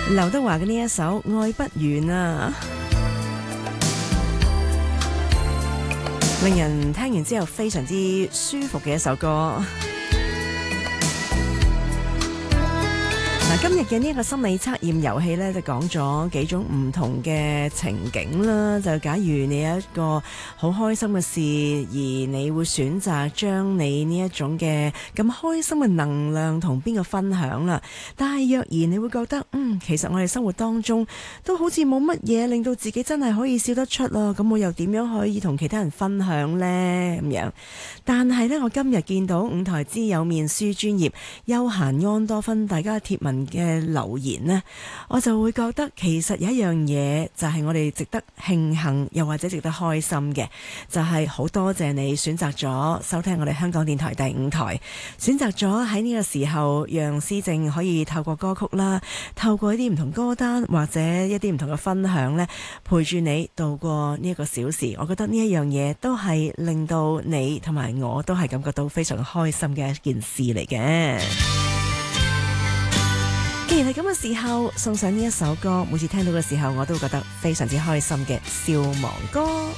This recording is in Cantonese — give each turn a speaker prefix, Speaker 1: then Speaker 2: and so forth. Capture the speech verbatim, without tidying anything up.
Speaker 1: 劉德華嘅呢一首《愛不完》啊，令人聽完之後非常之舒服嘅一首歌。嗱，今日嘅呢一個心理測驗遊戲呢，就講咗幾種唔同嘅情景啦。就假如你有一個好開心嘅事，而你會選擇將你呢一種嘅咁開心嘅能量同邊個分享啦。但係若然你會覺得，嗯，其實我哋生活當中都好似冇乜嘢令到自己真係可以笑得出咯。咁我又點樣可以同其他人分享呢？咁樣，但係呢，我今日見到五台之友面書專頁休閒安多芬大家貼文嘅留言呢，我就會覺得其實有一樣嘢就係我哋值得慶幸又或者值得開心嘅，就係好多謝你選擇咗收聽我哋香港電台第五台，選擇咗喺呢個時候讓思正可以透過歌曲啦，透過一啲唔同歌單或者一啲唔同嘅分享呢，陪住你度過呢一個小時。我覺得呢一樣嘢都係令到你同埋我都係感覺到非常開心嘅一件事嚟嘅。既然係咁嘅時候，送上呢一首歌，每次聽到嘅時候我都會覺得非常之開心嘅《笑忘歌》。